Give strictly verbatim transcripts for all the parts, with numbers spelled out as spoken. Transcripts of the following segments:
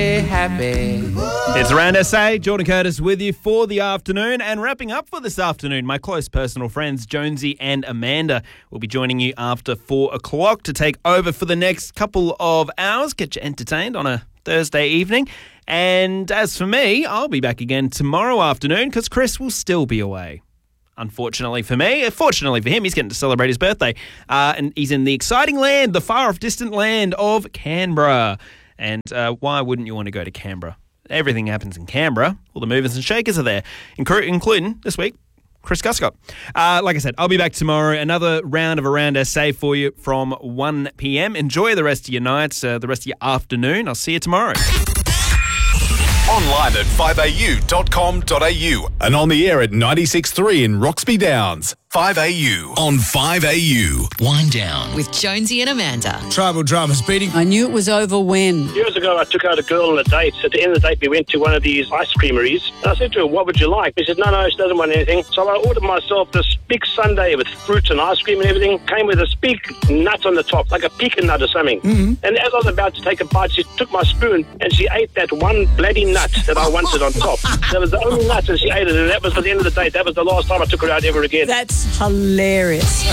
Happy. It's Around S A. Jordan Curtis with you for the afternoon, and wrapping up for this afternoon, my close personal friends Jonesy and Amanda will be joining you after four o'clock to take over for the next couple of hours, get you entertained on a Thursday evening. And as for me, I'll be back again tomorrow afternoon because Chris will still be away. Unfortunately for me, fortunately for him, he's getting to celebrate his birthday. Uh, and he's in the exciting land, the far off distant land of Canberra. And uh, why wouldn't you want to go to Canberra? Everything happens in Canberra. All the movers and shakers are there, including this week, Chris Guscott. Uh, like I said, I'll be back tomorrow. Another round of Around S A for you from one p.m. Enjoy the rest of your nights, uh, the rest of your afternoon. I'll see you tomorrow. Online at five a u dot com dot a u and on the air at ninety-six point three in Roxby Downs. five A U on five A U. Wind Down with Jonesy and Amanda. Tribal Dramas beating. I knew it was over when. Years ago, I took out a girl on a date. At the end of the date, we went to one of these ice creameries. And I said to her, what would you like? She said, no, no, she doesn't want anything. So I ordered myself this big sundae with fruit and ice cream and everything. Came with this big nut on the top, like a pecan nut or something. Mm-hmm. And as I was about to take a bite, she took my spoon and she ate that one bloody nut that I wanted on top. That was the only nut, and she ate it. And that was at the end of the date. That was the last time I took her out ever again. That's hilarious.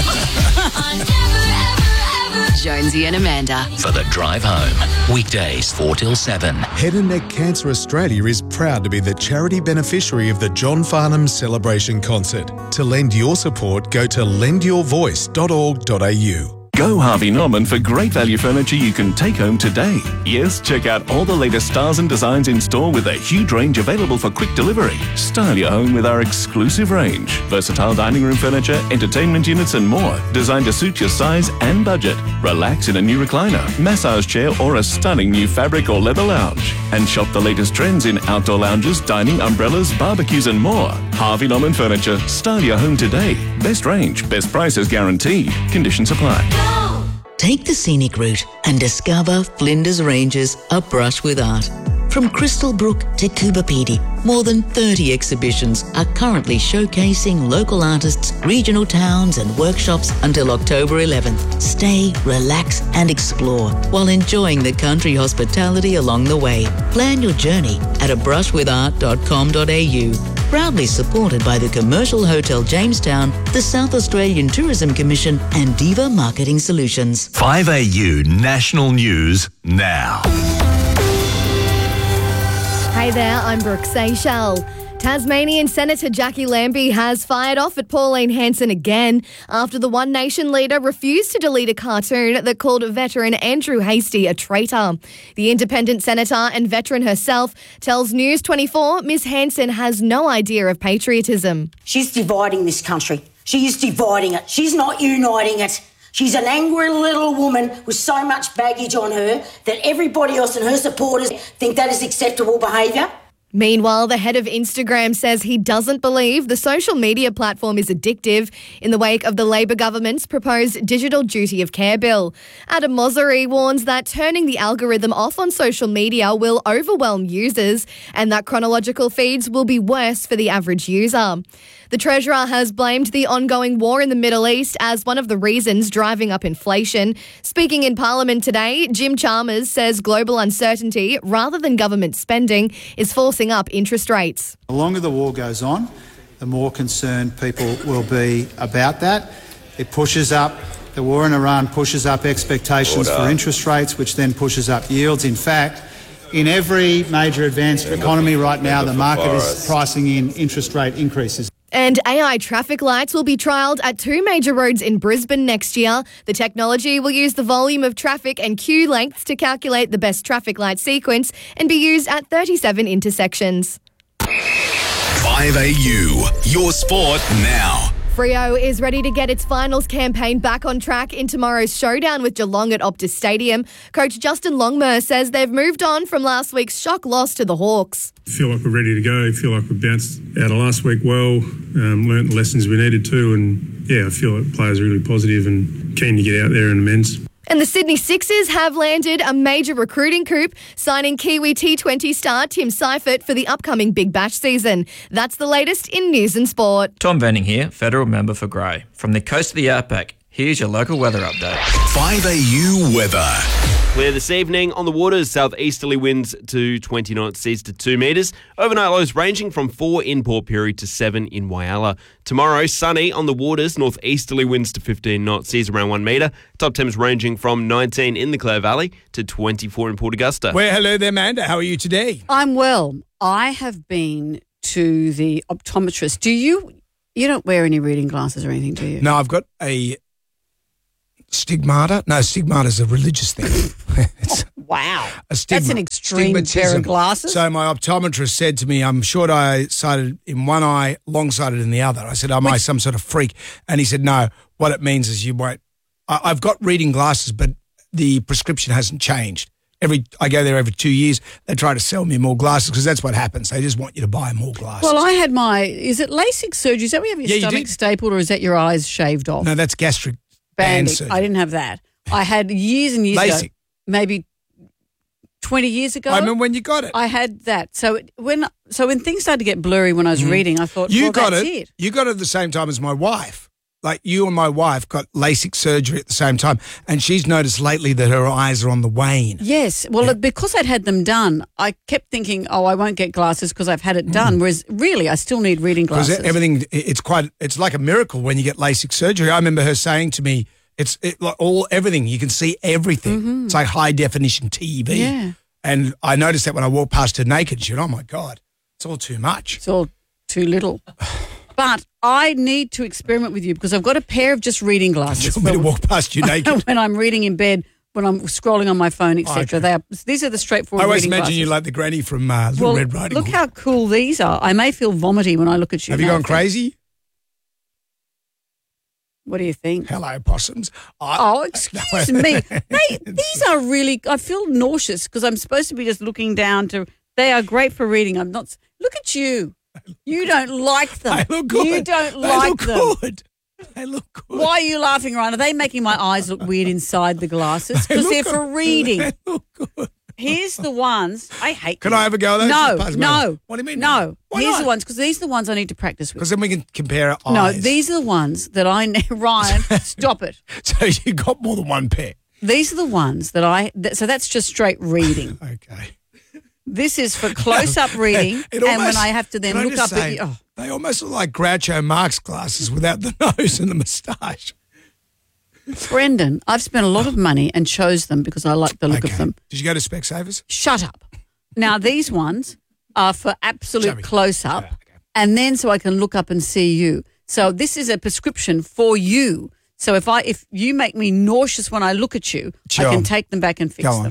Jonesy and Amanda. For the drive home. Weekdays four till seven. Head and Neck Cancer Australia is proud to be the charity beneficiary of the John Farnham Celebration Concert. To lend your support, go to lend your voice dot org dot a u. Go Harvey Norman for great value furniture you can take home today. Yes, check out all the latest styles and designs in store with a huge range available for quick delivery. Style your home with our exclusive range. Versatile dining room furniture, entertainment units and more, designed to suit your size and budget. Relax in a new recliner, massage chair or a stunning new fabric or leather lounge. And shop the latest trends in outdoor lounges, dining, umbrellas, barbecues and more. Harvey Norman Furniture. Style your home today. Best range, best prices guaranteed. Conditions apply. Take the scenic route and discover Flinders Ranges, a brush with art. From Crystal Brook to Coober Pedy, more than thirty exhibitions are currently showcasing local artists, regional towns and workshops until October eleventh. Stay, relax and explore while enjoying the country hospitality along the way. Plan your journey at a brush with art dot com dot a u. Proudly supported by the Commercial Hotel Jamestown, the South Australian Tourism Commission and Diva Marketing Solutions. five A U National News now. Hey there, I'm Brooke Seychelles. Tasmanian Senator Jackie Lambie has fired off at Pauline Hanson again after the One Nation leader refused to delete a cartoon that called veteran Andrew Hastie a traitor. The independent senator and veteran herself tells News twenty-four Miss Hanson has no idea of patriotism. She's dividing this country. She is dividing it. She's not uniting it. She's an angry little woman with so much baggage on her that everybody else and her supporters think that is acceptable behaviour. Meanwhile, the head of Instagram says he doesn't believe the social media platform is addictive in the wake of the Labor government's proposed digital duty of care bill. Adam Mosseri warns that turning the algorithm off on social media will overwhelm users and that chronological feeds will be worse for the average user. The Treasurer has blamed the ongoing war in the Middle East as one of the reasons driving up inflation. Speaking in Parliament today, Jim Chalmers says global uncertainty, rather than government spending, is forcing up interest rates. The longer the war goes on, the more concerned people will be about that. It pushes up, the war in Iran pushes up expectations Order. for interest rates, which then pushes up yields. In fact, in every major advanced economy right now, the market is pricing in interest rate increases. And A I traffic lights will be trialled at two major roads in Brisbane next year. The technology will use the volume of traffic and queue lengths to calculate the best traffic light sequence and be used at thirty-seven intersections. five A U, your sport now. Freo is ready to get its finals campaign back on track in tomorrow's showdown with Geelong at Optus Stadium. Coach Justin Longmuir says they've moved on from last week's shock loss to the Hawks. I feel like we're ready to go. I feel like we bounced out of last week well, um, learnt the lessons we needed to, and yeah, I feel like players are really positive and keen to get out there and amends. And the Sydney Sixers have landed a major recruiting coup, signing Kiwi T twenty star Tim Seifert for the upcoming Big Bash season. That's the latest in news and sport. Tom Venning here, federal member for Grey. From the coast of the Outback, here's your local weather update. five A U weather. Clear this evening on the waters. Southeasterly winds to twenty knots, seas to two metres. Overnight lows ranging from four in Port Pirie to seven in Whyalla. Tomorrow, sunny on the waters. Northeasterly winds to fifteen knots, seas around one metre. Top temps ranging from nineteen in the Clare Valley to twenty-four in Port Augusta. Well, hello there, Amanda. How are you today? I'm well. I have been to the optometrist. Do you? You don't wear any reading glasses or anything, do you? No, I've got a stigmata. No, stigmata is a religious thing. It's Wow. a stigma, That's an extreme pair stigmatism. of glasses. So my optometrist said to me, I'm short-sighted in one eye, long-sighted in the other. I said, am I some sort of freak? And he said, no, what it means is you won't. I, I've got reading glasses, but the prescription hasn't changed. Every I go there every two years. They try to sell me more glasses because that's what happens. They just want you to buy more glasses. Well, I had my, is it LASIK surgery? Is that where you have your Yeah, you stomach did. stapled or is that your eyes shaved off? No, that's gastric band Banding. surgery. I didn't have that. I had years and years ago, LASIK. maybe twenty years ago. I remember when you got it. I had that. So it- when so when things started to get blurry when I was reading, I thought, You well, got that's it. it. You got it at the same time as my wife. Like you and my wife got LASIK surgery at the same time, and she's noticed lately that her eyes are on the wane. Yes. Well, because I'd had them done, I kept thinking, oh, I won't get glasses because I've had it done. Whereas really, I still need reading Because glasses. everything, it's quite, it's like a miracle when you get LASIK surgery. I remember her saying to me, "It's it, like all everything. You can see everything. It's like high definition T V." Yeah. And I noticed that when I walked past her naked, she went, "Oh my God, it's all too much. It's all too little." But I need to experiment with you because I've got a pair of just reading glasses. Do you want me to walk past you naked? when I'm reading in bed, when I'm scrolling on my phone, et cetera. Okay. They are, these are the I straightforward always reading imagine glasses. you like the granny from uh, Little well, Red Riding look Hood. how cool these are. I may feel vomity when I look at you. Have you now. gone crazy? What do you think? Hello, possums. I- Oh, excuse me. They, these are really, I feel nauseous because I'm supposed to be just looking down to, they are great for reading. I'm not, look at you. You don't like them. They look good. You don't They like look them. good. They look good. Why are you laughing, Ryan? Are they making my eyes look weird inside the glasses? They Because look they're good. for reading. They look good. Here's the ones. I hate Can them. I have a go at those? No, Just pass them no. over. What do you mean? No. Why Here's not? the ones, because these are the ones I need to practice with. Because then we can compare our No, eyes. these are the ones that I, Ryan, stop it. So you got more than one pair. These are the ones that I, that, so that's just straight reading. Okay. This is for close-up reading, It and when almost- I have to then can I look just up say, at you. Oh. They almost look like Groucho Marx glasses without the nose and the moustache. Brendan, I've spent a lot of money and chose them because I like the look Okay. of them. Did you go to Specsavers? Shut up. Now, these ones are for Show absolute me. close-up, Yeah, okay. and then so I can look up and see you. So this is a prescription for you. So if I if you make me nauseous when I look at you, Sure. I can take them back and fix Go on. them.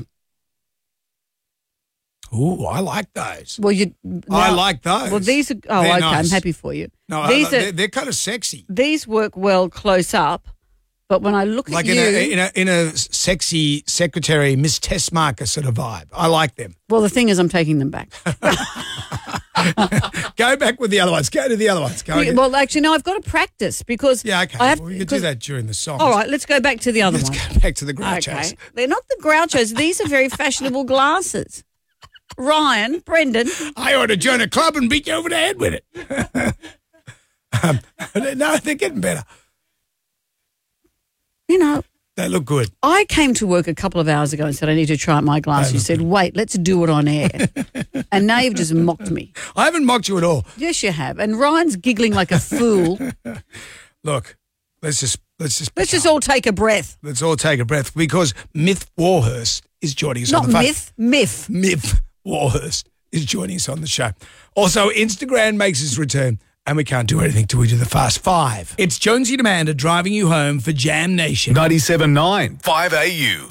Ooh, I like those. Well, you. I now- like those. Well, these are. Oh, They're okay. nice. I'm happy for you. No, these I, are. they're, they're kind of sexy. These work well close up, but when I look Like at in you, a, in a in a sexy secretary Miss Tessmarker sort of vibe. I like them. well, the thing is, I'm taking them back. Go back with the other ones. Go to the other ones. Go again. Well, actually, no, I've got to practice because yeah, okay. I have. well, you could do because- that during the song. All right, let's go back to the other Let's one. go back to the Grouchos. Okay, they're not the Grouchos. These are very fashionable glasses. Ryan, Brendan, I ought to join a club and beat you over the head with it. um, no, they're getting better. you know, They look good. I came to work a couple of hours ago and said I need to try out my glasses. You said, "Wait, let's do it on air," and now you've just mocked me. I haven't mocked you at all. Yes, you have. And Ryan's giggling like a fool. Look, let's just let's just Let's just all take a breath. let's all take a breath because Myth Warhurst is joining us Not on the phone. myth, myth. Myth Warhurst is joining us on the show. Also, Instagram makes its return, and we can't do anything till we do the Fast Five. It's Jonesy and Amanda driving you home for Jam Nation. ninety-seven point nine, five A U.